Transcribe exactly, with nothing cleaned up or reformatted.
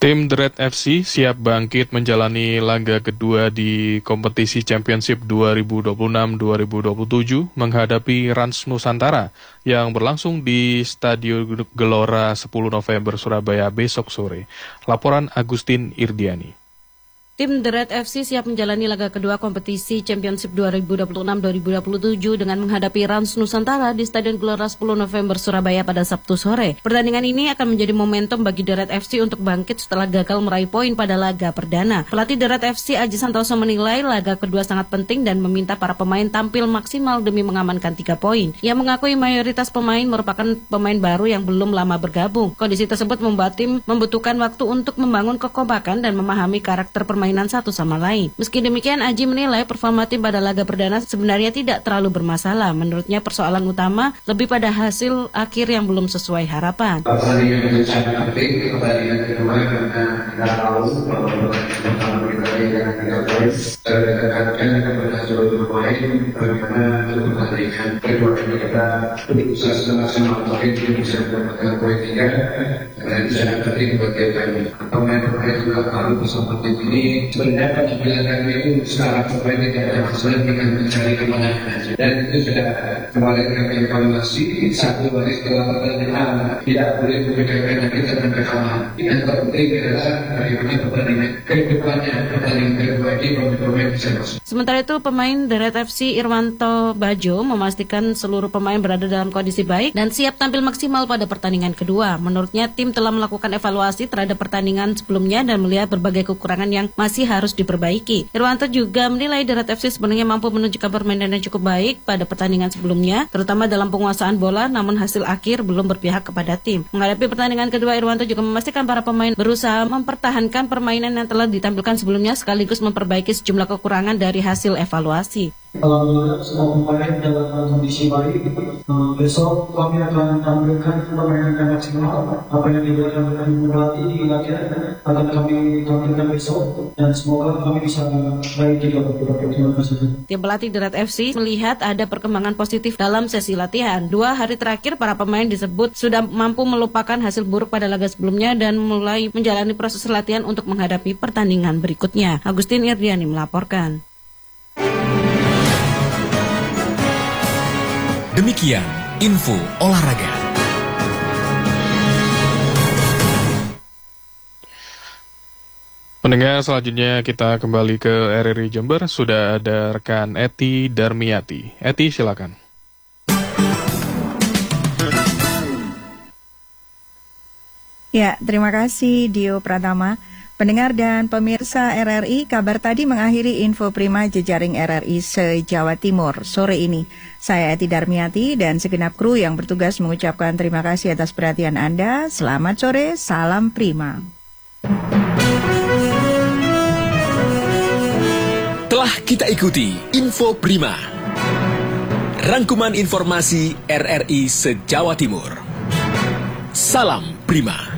Tim The Red F C siap bangkit menjalani laga kedua di kompetisi Championship dua ribu dua puluh enam dua ribu dua puluh tujuh menghadapi Rans Nusantara yang berlangsung di Stadion Gelora sepuluh November Surabaya besok sore. Laporan Agustin Irdiani. Tim The Red F C siap menjalani laga kedua kompetisi Championship dua ribu dua puluh enam dua ribu dua puluh tujuh dengan menghadapi Rans Nusantara di Stadion Gelora sepuluh November Surabaya pada Sabtu sore. Pertandingan ini akan menjadi momentum bagi The Red F C untuk bangkit setelah gagal meraih poin pada laga perdana. Pelatih The Red F C Aji Santoso menilai laga kedua sangat penting dan meminta para pemain tampil maksimal demi mengamankan tiga poin. Ia mengakui mayoritas pemain merupakan pemain baru yang belum lama bergabung. Kondisi tersebut membuat tim membutuhkan waktu untuk membangun kekompakan dan memahami karakter permainan mainan satu sama lain. Meski demikian, Aji menilai performa tim pada laga perdana sebenarnya tidak terlalu bermasalah. Menurutnya persoalan utama lebih pada hasil akhir yang belum sesuai harapan. Pertandingan itu sangat penting, pertandingan kedua karena kita tahu bahwa pertama kita yang tiga poin terdekat kepada seluruh pemain bagaimana untuk pertandingan kedua ini kita berusaha semaksimal mungkin kita bisa mendapatkan poin tiga karena itu sangat penting buat kita. Pemain-pemain juga harus seperti ini. Sebenarnya penampilan kami itu secara pemain tidak ada masalah dengan mencari kemenangan dan itu sudah kemarin kami evaluasi satu hari setelah pertandingan tidak boleh membedakan kita dan kekalahan. Yang terpenting adalah bagaimana pertandingan kedepannya pertandingan kedua ini pemain bisa masuk. Sementara itu pemain The Red F C Irwanto Bajo memastikan seluruh pemain berada dalam kondisi baik dan siap tampil maksimal pada pertandingan kedua. Menurutnya tim telah melakukan evaluasi terhadap pertandingan sebelumnya dan melihat berbagai kekurangan yang masih harus diperbaiki. Irwanto juga menilai The Red F C sebenarnya mampu menunjukkan permainan yang cukup baik pada pertandingan sebelumnya, terutama dalam penguasaan bola, namun hasil akhir belum berpihak kepada tim. Menghadapi pertandingan kedua, Irwanto juga memastikan para pemain berusaha mempertahankan permainan yang telah ditampilkan sebelumnya sekaligus memperbaiki sejumlah kekurangan dari hasil evaluasi. Alhamdulillah semua pemain dalam kondisi baik. Uh, besok kami akan tampilkan permainan yang maksimal. Apa yang diberikan oleh pelatih di latihan akan kami tampilkan besok dan semoga kami bisa baik juga. Terima kasih. Tim pelatih The Red F C melihat ada perkembangan positif dalam sesi latihan. Dua hari terakhir para pemain disebut sudah mampu melupakan hasil buruk pada laga sebelumnya dan mulai menjalani proses latihan untuk menghadapi pertandingan berikutnya. Agustin Irdiani melaporkan. Demikian info olahraga. Pendengar, selanjutnya kita kembali ke R R I Jember. Sudah ada rekan Eti Darmiati. Eti, silakan. Ya, terima kasih Dio Pratama. Pendengar dan pemirsa R R I, kabar tadi mengakhiri info prima jejaring R R I se-Jawa Timur sore ini. Saya Eti Darmiati dan segenap kru yang bertugas mengucapkan terima kasih atas perhatian Anda. Selamat sore, salam prima. Telah kita ikuti info prima. Rangkuman informasi R R I se-Jawa Timur. Salam prima.